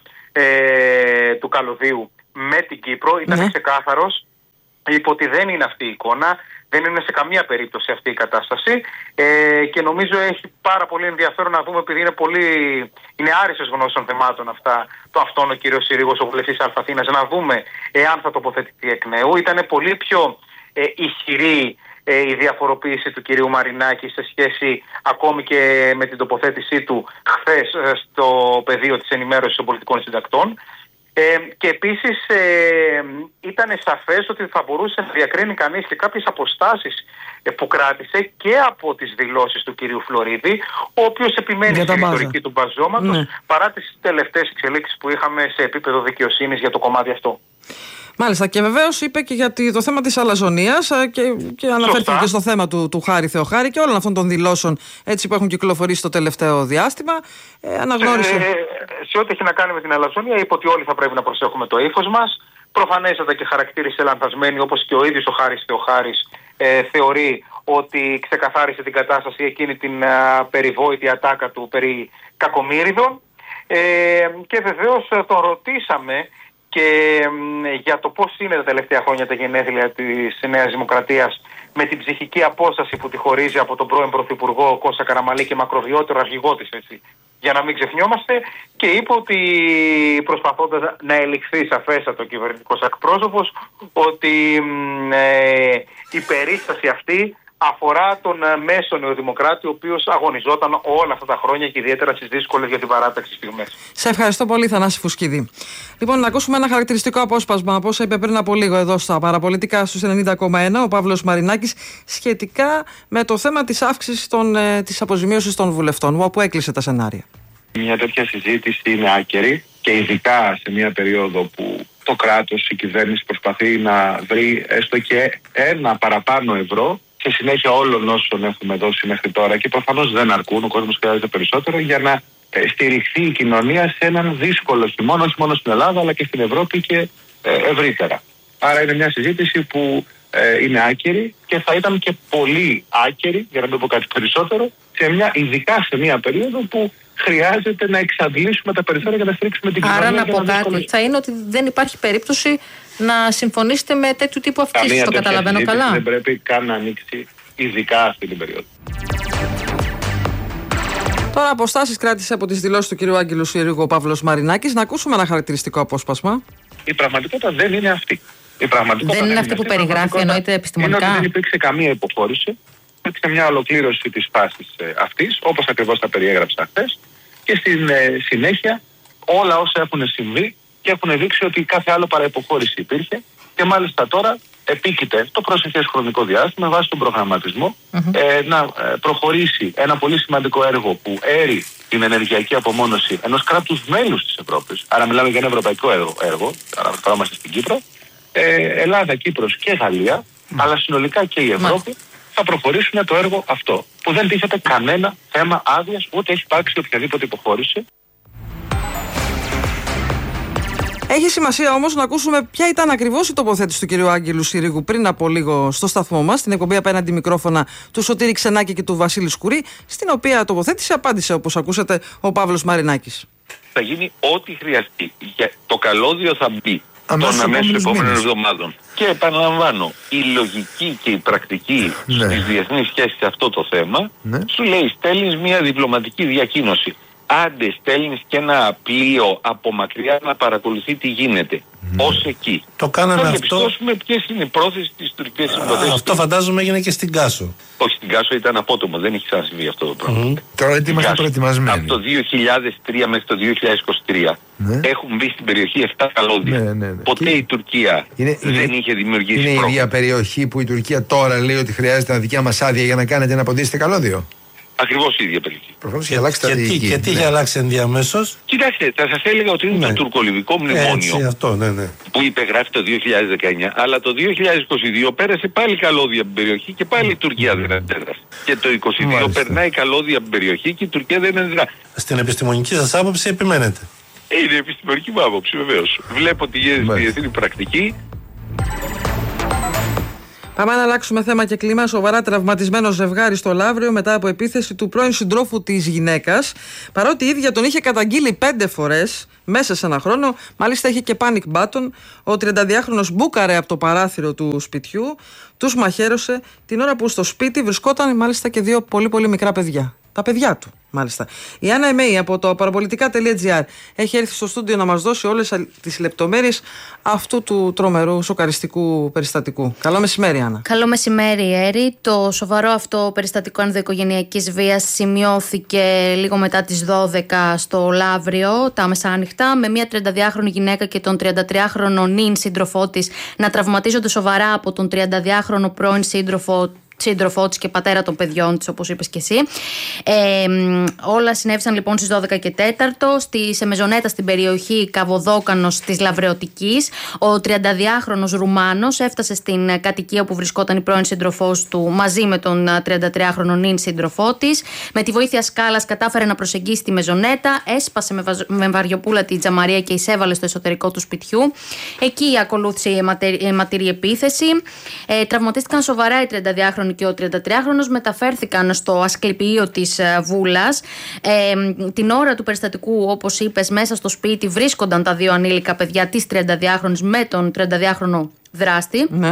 ε, του καλωδίου με την Κύπρο. Ήταν ναι. ξεκάθαρος, είπε ότι δεν είναι αυτή η εικόνα, δεν είναι σε καμία περίπτωση αυτή η κατάσταση ε, και νομίζω έχει πάρα πολύ ενδιαφέρον να δούμε, επειδή είναι, πολύ, είναι άριστος γνώσεων θεμάτων αυτά, το αυτόν ο κύριος Συρίγος, ο βουλευτής Αλφαθήνας, να δούμε εάν θα τοποθετηθεί εκ νέου. Ήταν πολύ πιο ε, ισχυρή ε, η διαφοροποίηση του κυρίου Μαρινάκη σε σχέση ακόμη και με την τοποθέτησή του χθες ε, στο πεδίο της ενημέρωσης των πολιτικών συντακτών. Ε, και επίσης ε, ήταν σαφές ότι θα μπορούσε να διακρίνει κανείς και κάποιες αποστάσεις ε, που κράτησε και από τις δηλώσεις του κυρίου Φλωρίδη, ο οποίος επιμένει στην ιστορική του μπαζώματος, ναι. παρά τις τελευταίες εξελίξεις που είχαμε σε επίπεδο δικαιοσύνης για το κομμάτι αυτό. Μάλιστα, και βεβαίως είπε και για το θέμα της αλαζονίας και, και αναφέρθηκε και στο θέμα του, του Χάρη Θεοχάρη και όλων αυτών των δηλώσεων έτσι που έχουν κυκλοφορήσει το τελευταίο διάστημα. Ε, αναγνώρισε. Ε, σε ό,τι έχει να κάνει με την αλαζονία, είπε ότι όλοι θα πρέπει να προσέχουμε το ύφος μας. Προφανέστατα και χαρακτήρισε λανθασμένη, όπως και ο ίδιος ο Χάρης Θεοχάρης ε, θεωρεί ότι ξεκαθάρισε την κατάσταση εκείνη την ε, περιβόητη ατάκα του περί κακομοίριδων. Ε, και βεβαίως τον ρωτήσαμε και για το πώς είναι τα τελευταία χρόνια τα γενέθλια της Νέας Δημοκρατίας με την ψυχική απόσταση που τη χωρίζει από τον πρώην Πρωθυπουργό Κώστα Καραμανλή και μακροβιότερο αρχηγό της, έτσι, για να μην ξεχνιόμαστε, και είπε ότι, προσπαθώντας να ελιχθεί σαφέστατα ο κυβερνητικός εκπρόσωπος, ότι ε, η περίσταση αυτή αφορά τον μέσο νεοδημοκράτη, ο οποίος αγωνιζόταν όλα αυτά τα χρόνια και ιδιαίτερα στις δύσκολες για την παράταξη στιγμές. Σε ευχαριστώ πολύ, Θανάση Φουσκίδη. Λοιπόν, να ακούσουμε ένα χαρακτηριστικό απόσπασμα από όσα είπε πριν από λίγο εδώ στα Παραπολιτικά στους ενενήντα κόμμα ένα ο Παύλος Μαρινάκης σχετικά με το θέμα της αύξησης των, ε, της αποζημίωσης των βουλευτών, όπου έκλεισε τα σενάρια. Μια τέτοια συζήτηση είναι άκερη και ειδικά σε μια περίοδο που το κράτος, η κυβέρνηση προσπαθεί να βρει έστω και ένα παραπάνω ευρώ σε συνέχεια όλων όσων έχουμε δώσει μέχρι τώρα, και προφανώς δεν αρκούν, ο κόσμος χρειάζεται περισσότερο για να ε, στηριχθεί η κοινωνία σε έναν δύσκολο χειμώνα, όχι μόνο στην Ελλάδα αλλά και στην Ευρώπη και ε, ευρύτερα. Άρα είναι μια συζήτηση που ε, είναι άκερη και θα ήταν και πολύ άκερη, για να μην πω κάτι περισσότερο, σε μια, ειδικά σε μια περίοδο που χρειάζεται να εξαντλήσουμε τα περιθώρια για να στηρίξουμε την κοινωνία. Άρα να πω κάτι, θα είναι ότι δεν υπάρχει περίπτωση να συμφωνήσετε με τέτοιου τύπου αυξήσεις, το καταλαβαίνω καλά. Δεν πρέπει καν να ανοίξει, ειδικά αυτή την περίοδο. Τώρα αποστάσεις κράτησε από τις δηλώσεις του κ. Άγγελου Συρίγου ο Παύλος Μαρινάκης. Να ακούσουμε ένα χαρακτηριστικό απόσπασμα. Η πραγματικότητα δεν είναι αυτή. Η πραγματικότητα δεν είναι αυτή που περιγράφει, εννοείται επιστημονικά. Είναι ότι δεν υπήρξε καμία υποχώρηση. Υπήρξε μια ολοκλήρωση της φάσης ε, αυτής, όπως ακριβώς τα περιέγραψα χθες, και στην ε, συνέχεια όλα όσα έχουν συμβεί και έχουν δείξει ότι κάθε άλλο παρά υποχώρηση υπήρχε, και μάλιστα τώρα επίκειται το προσεχές χρονικό διάστημα βάσει τον προγραμματισμό mm-hmm. ε, να ε, προχωρήσει ένα πολύ σημαντικό έργο που έρει την ενεργειακή απομόνωση ενός κράτους μέλους της Ευρώπης. Άρα μιλάμε για ένα ευρωπαϊκό έργο, έργο αναφερόμαστε στην Κύπρο, ε, Ελλάδα, Κύπρος και Γαλλία, mm. αλλά συνολικά και η Ευρώπη mm. θα προχωρήσουν το έργο αυτό, που δεν τίθεται κανένα θέμα άδειας, ούτε έχει υπάρξει οποιαδήποτε υποχώρηση. Έχει σημασία όμως να ακούσουμε ποια ήταν ακριβώς η τοποθέτηση του κ. Άγγελου Συρίγου πριν από λίγο στο σταθμό μας, στην εκπομπή Απέναντι Μικρόφωνα του Σωτήρη Ξενάκη και του Βασίλη Σκουρή, στην οποία τοποθέτηση απάντησε, όπως ακούσατε, ο Παύλος Μαρινάκης. Θα γίνει ό,τι χρειαστεί. Το καλώδιο θα μπει των αμέσως επόμενων εβδομάδων. Και επαναλαμβάνω, η λογική και η πρακτική ναι. στις διεθνείς σχέσεις σε αυτό το θέμα ναι. σου λέει στέλνεις μια διπλωματική διακοίνωση. Άντε στέλνεις και ένα πλοίο από μακριά να παρακολουθεί τι γίνεται. Ναι. Ως εκεί. Το κάναμε θα αυτό. Θα διαπιστώσουμε ποιες είναι οι πρόθεσεις της τουρκικής συνδοτές. Αυτό φαντάζομαι έγινε και στην Κάσο. Όχι, στην Κάσο ήταν απότομο, δεν έχει ξανασυμβεί αυτό το πράγμα. Mm. Τώρα γιατί είμαστε προετοιμασμένοι. Από το δύο χιλιάδες τρία μέχρι το δύο χιλιάδες είκοσι τρία ναι. έχουν μπει στην περιοχή επτά καλώδια. Ναι, ναι, ναι. Ποτέ και η Τουρκία είναι, δεν είναι, είχε δημιουργήσει είναι πρόβλημα. Είναι η ίδια περιοχή που η Τουρκία τώρα λέει ότι χρειάζεται τα δικιά μας άδεια για να κάνετε να αποδείξετε καλώδιο. Ακριβώς η ίδια περιοχή. Προφανώς έχει αλλάξει και, τι, και τι ναι. έχει αλλάξει ενδιαμέσως. Κοιτάξτε, θα σας έλεγα ότι είναι ναι. το τουρκολιβικό μνημόνιο Έτσι, αυτό, ναι, ναι. που υπεγράφει το δύο χιλιάδες δεκαεννιά, αλλά το δύο χιλιάδες είκοσι δύο πέρασε πάλι καλώδια από την περιοχή και πάλι η Τουρκία δεν αντέδρασε. Και το είκοσι δύο Μάλιστα. περνάει καλώδια από την περιοχή και η Τουρκία δεν αντέδρασε. Στην επιστημονική σας άποψη επιμένετε. Είναι η επιστημονική μου άποψη, βεβαίως. Βλέπω τη διεθνή πρακτική. Πάμε να αλλάξουμε θέμα και κλίμα. Σοβαρά τραυματισμένο ζευγάρι στο Λαύριο μετά από επίθεση του πρώην συντρόφου της γυναίκας. Παρότι η ίδια τον είχε καταγγείλει πέντε φορές μέσα σε ένα χρόνο, μάλιστα είχε και panic button, ο τριανταδυάχρονος μπούκαρε από το παράθυρο του σπιτιού, τους μαχαίρωσε την ώρα που στο σπίτι βρισκόταν μάλιστα και δύο πολύ πολύ μικρά παιδιά. Τα παιδιά του, μάλιστα. Η Άννα Εμέη από το παραπολιτικά τελεία τζι άρ έχει έρθει στο στούντιο να μας δώσει όλες τις λεπτομέρειες αυτού του τρομερού σοκαριστικού περιστατικού. Καλό μεσημέρι, Άννα. Καλό μεσημέρι, Έρη. Το σοβαρό αυτό περιστατικό ενδοοικογενειακής βίας σημειώθηκε λίγο μετά τις δώδεκα στο Λαύριο, τα μεσάνυχτα, με μια τριανταδυάχρονη γυναίκα και τον τριαντατριάχρονο νυν σύντροφό της να τραυματίζονται σοβαρά από τον τριανταδυάχρονο πρώην σύντροφο σύντροφό της και πατέρα των παιδιών της, όπως είπες και εσύ. Ε, όλα συνέβησαν λοιπόν στις δώδεκα και τέταρτο στη, σε μεζονέτα στην περιοχή Καβοδόκανος της Λαβρεωτικής. Ο τριανταδυάχρονος Ρουμάνος έφτασε στην κατοικία που βρισκόταν η πρώην σύντροφός του μαζί με τον τριαντατριάχρονο νυν σύντροφό της. Με τη βοήθεια σκάλας κατάφερε να προσεγγίσει τη μεζονέτα, έσπασε με, βαζ, με βαριοπούλα τη τζαμαρία και εισέβαλε στο εσωτερικό του σπιτιού. Εκεί ακολούθησε η αιματηρή, αιματηρή επίθεση. Ε, τραυματίστηκαν σοβαρά οι τριανταδυάχρονοι και ο τριαντατριάχρονος, μεταφέρθηκαν στο ασκληπιείο της Βούλας. Ε, την ώρα του περιστατικού, όπως είπες, μέσα στο σπίτι βρίσκονταν τα δύο ανήλικα παιδιά της τριανταδυάχρονης με τον τριανταδυάχρονο δράστη. Ναι.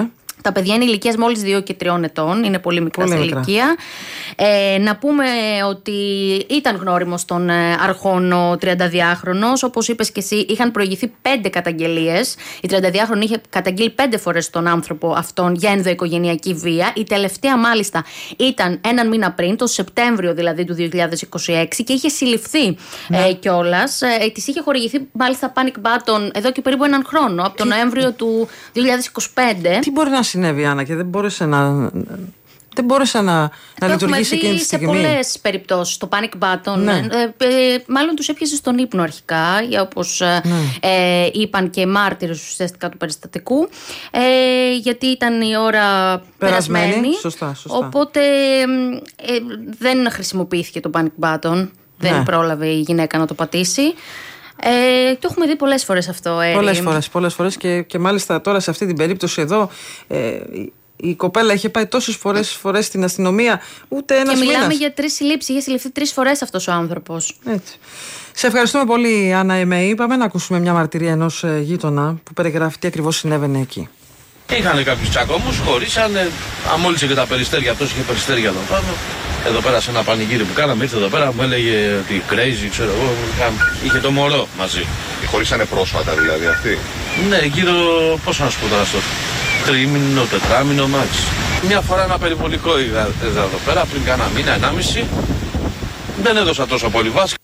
Τα παιδιά είναι ηλικίας μόλις δύο και τριών ετών, είναι πολύ μικρά σε ηλικία. Ε, να πούμε ότι ήταν γνώριμος των αρχών ο τριανταδυάχρονος. Όπως είπες και εσύ, είχαν προηγηθεί πέντε καταγγελίες. Η τριανταδυάχρονη είχε καταγγείλει πέντε φορές τον άνθρωπο αυτόν για ενδοοικογενειακή βία. Η τελευταία μάλιστα ήταν έναν μήνα πριν, το Σεπτέμβριο δηλαδή του δύο χιλιάδες είκοσι έξι, και είχε συλληφθεί ναι. ε, κιόλας. Ε, της είχε χορηγηθεί μάλιστα panic button εδώ και περίπου έναν χρόνο, από τον Νοέμβριο του δύο χιλιάδες είκοσι πέντε. Τι μπορεί να συνέβη, Άννα, και δεν μπόρεσε να, δεν μπόρεσε να, να λειτουργήσει εκείνη τη στιγμή? Σε πολλές περιπτώσεις το panic button ναι. ε, ε, μάλλον τους έπιασε στον ύπνο αρχικά, όπως ναι. ε, είπαν και μάρτυρες ουσιαστικά του περιστατικού, ε, γιατί ήταν η ώρα περασμένη, περασμένη σωστά, σωστά. Οπότε ε, δεν χρησιμοποιήθηκε το panic button, δεν ναι. πρόλαβε η γυναίκα να το πατήσει. Ε, το έχουμε δει πολλές φορές αυτό, Έρη. Πολλές φορές, πολλές φορές και, και μάλιστα τώρα σε αυτή την περίπτωση εδώ ε, η κοπέλα είχε πάει τόσες φορές, φορές στην αστυνομία, ούτε ένας μήνας. Και μιλάμε μήνας. για τρεις συλλήψεις, είχε συλληφθεί τρεις φορές αυτός ο άνθρωπος. Έτσι. Σε ευχαριστούμε πολύ, Άννα Εμέη. Πάμε να ακούσουμε μια μαρτυρία ενός ε, γείτονα που περιγράφει τι ακριβώς συνέβαινε εκεί. Είχαν κάποιους τσακωμούς, χωρίσανε, αμόλυσε και τα περιστέρια, αυτός είχε περιστέρια εδώ πάνω. Εδώ πέρα σε ένα πανηγύρι που κάναμε, ήρθε εδώ πέρα, μου έλεγε ότι crazy, ξέρω εγώ, είχε το μωρό μαζί. Χωρίσανε πρόσφατα δηλαδή αυτοί? Ναι, γύρω, πώς να σου πω τώρα, στο τρίμηνο, τετράμηνο μάξ. Μια φορά ένα περιβολικό είδα εδώ πέρα, πριν κάνα μήνα, ενάμιση. Δεν έδωσα τόσο πολύ βάση.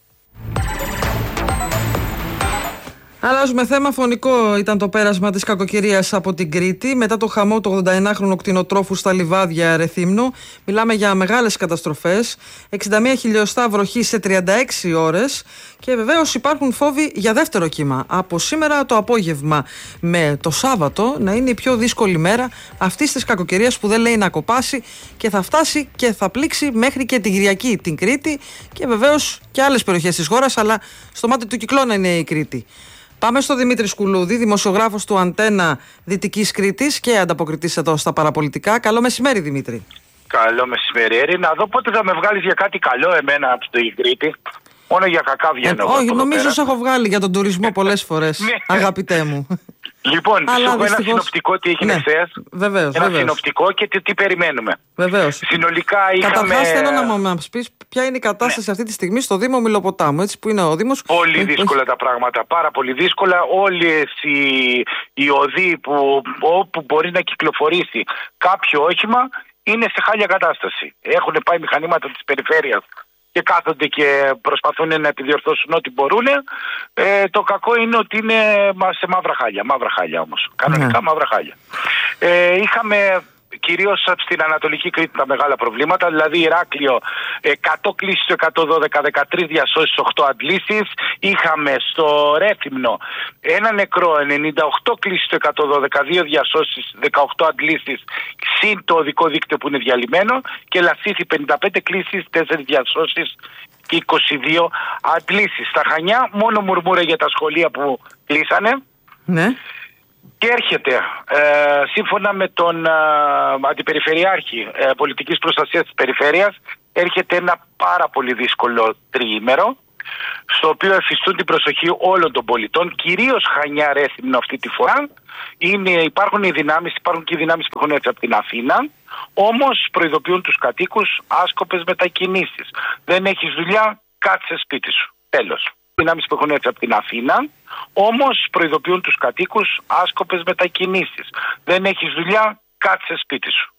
Αλλάζουμε θέμα. Φωνικό ήταν το πέρασμα της κακοκαιρίας από την Κρήτη μετά το χαμό του ογδονταενάχρονου κτηνοτρόφου στα λιβάδια Ρεθύμνου. Μιλάμε για μεγάλες καταστροφές. εξήντα μία χιλιοστά βροχή σε τριάντα έξι ώρες. Και βεβαίως υπάρχουν φόβοι για δεύτερο κύμα. Από σήμερα το απόγευμα με το Σάββατο να είναι η πιο δύσκολη μέρα αυτής της κακοκαιρίας που δεν λέει να κοπάσει και θα φτάσει και θα πλήξει μέχρι και την Κυριακή την Κρήτη και βεβαίως και άλλες περιοχές της χώρας, αλλά στο μάτι του κυκλώνα είναι η Κρήτη. Πάμε στο Δημήτρη Σκουλούδη, δημοσιογράφος του Αντένα Δυτικής Κρήτης και ανταποκριτής εδώ στα παραπολιτικά. Καλό μεσημέρι, Δημήτρη. Καλό μεσημέρι, Έρη. Να δω πότε θα με βγάλεις για κάτι καλό εμένα από την Κρήτη. Μόνο για κακά βγαίνω. Ε, όχι, νομίζω σε έχω βγάλει για τον τουρισμό πολλές φορές, αγαπητέ μου. Λοιπόν, σου έχω ένα συνοπτικό τι έγινε χθες. Βεβαίως. Ένα βεβαίως. συνοπτικό και τι, τι περιμένουμε. Βεβαίως. Συνολικά είχαμε. Καταρχάς θέλω να μας πεις ποια είναι η κατάσταση ναι. αυτή τη στιγμή στο Δήμο Μηλοποτάμου, έτσι που είναι ο Δήμος. Πολύ δύσκολα τα πράγματα. Πάρα πολύ δύσκολα. Όλες οι, οι οδοί που όπου μπορεί να κυκλοφορήσει κάποιο όχημα είναι σε χάλια κατάσταση. Έχουν πάει μηχανήματα της περιφέρειας και κάθονται και προσπαθούν να επιδιορθώσουν ό,τι μπορούν. Ε, το κακό είναι ότι είναι σε μαύρα χάλια. Μαύρα χάλια όμως. Κανονικά ναι. μαύρα χάλια. Ε, είχαμε κυρίως στην Ανατολική Κρήτη τα μεγάλα προβλήματα, δηλαδή Ηράκλειο εκατό κλήσεις στο εκατόν δώδεκα, δεκατρείς διασώσεις, οκτώ αντλήσεις. Είχαμε στο Ρέθυμνο ένα νεκρό, ενενήντα οκτώ κλήσεις στο εκατόν δώδεκα, δύο διασώσεις, δεκαοκτώ αντλήσεις, συν το οδικό δίκτυο που είναι διαλυμένο, και Λασίθι πενήντα πέντε κλήσεις, τέσσερις διασώσεις και είκοσι δύο αντλήσεις. Στα Χανιά μόνο μουρμούρα για τα σχολεία που κλείσανε. Ναι. Και έρχεται, ε, σύμφωνα με τον ε, Αντιπεριφερειάρχη ε, Πολιτικής Προστασίας της Περιφέρειας, έρχεται ένα πάρα πολύ δύσκολο τριήμερο, στο οποίο εφιστούν την προσοχή όλων των πολιτών, κυρίως Χανιά, Ρέθυμνο αυτή τη φορά. Είναι, υπάρχουν οι δυνάμεις, υπάρχουν και οι δυνάμεις που έχουν έτσι από την Αθήνα, όμως προειδοποιούν τους κατοίκους άσκοπες μετακινήσεις. Δεν έχεις δουλειά, κάτσε σπίτι σου. Τέλος. Δυνάμεις που έχουν έτσι από την Αθήνα, όμως προειδοποιούν τους κατοίκους άσκοπες μετακινήσεις. Δεν έχεις δουλειά, κάτσε σπίτι σου.